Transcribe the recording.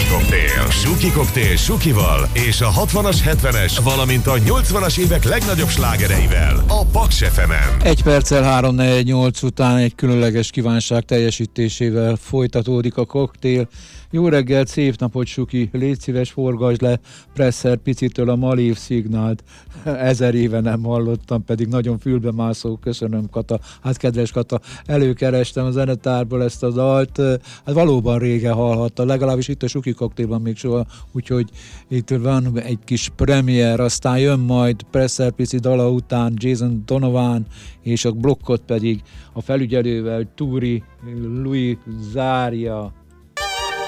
Suki koktél Sukival és a 60-as, 70-es, valamint a 80-as évek legnagyobb slágereivel a Paks FM-en. 1 perccel 3-4-8 után egy különleges kívánság teljesítésével folytatódik a koktél. Jó reggelt, szép napot, Suki! Légy szíves, forgasd le Presser Picitől a Malév szignált. 1000 éve nem hallottam, pedig nagyon fülbemászó. Köszönöm, Kata. Hát kedves Kata, előkerestem a zenetárból ezt a dalt. Hát valóban régen hallhatta, legalábbis itt a Suki koktélban még soha, úgyhogy itt van egy kis premier, aztán jön majd Presser Pici dala után Jason Donovan, és a blokkot pedig a felügyelővel Turi Louis zárja.